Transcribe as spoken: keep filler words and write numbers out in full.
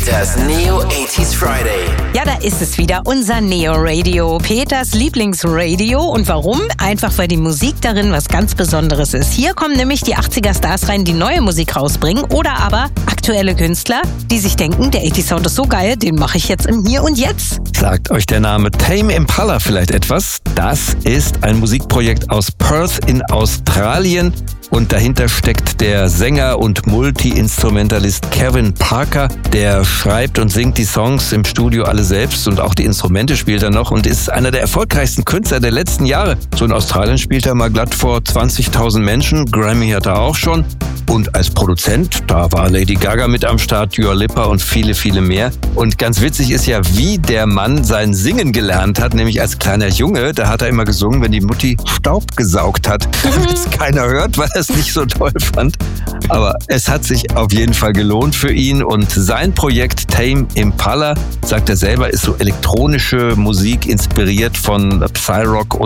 Peters Neo achtziger Friday. Ja, da ist es wieder, unser Neo Radio, Peters Lieblingsradio. Und warum? Einfach, weil die Musik darin was ganz Besonderes ist. Hier kommen nämlich die achtziger Stars rein, die neue Musik rausbringen. Oder aber aktuelle Künstler, die sich denken, der achtziger Sound ist so geil, den mache ich jetzt im Hier und Jetzt. Sagt euch der Name Tame Impala vielleicht etwas? Das ist ein Musikprojekt aus Perth in Australien. Und dahinter steckt der Sänger und Multi-Instrumentalist Kevin Parker. Der schreibt und singt die Songs im Studio alle selbst und auch die Instrumente spielt er noch und ist einer der erfolgreichsten Künstler der letzten Jahre. So in Australien spielt er mal glatt vor zwanzigtausend Menschen. Grammy hat er auch schon. Und als Produzent, da war Lady Gaga mit am Start, Dua Lipa und viele, viele mehr. Und ganz witzig ist ja, wie der Mann sein Singen gelernt hat, nämlich als kleiner Junge. Da hat er immer gesungen, wenn die Mutti Staub gesaugt hat, damit es keiner hört, weil er es nicht so toll fand. Aber es hat sich auf jeden Fall gelohnt für ihn. Und sein Projekt Tame Impala, sagt er selber, ist so elektronische Musik, inspiriert von Psyrock und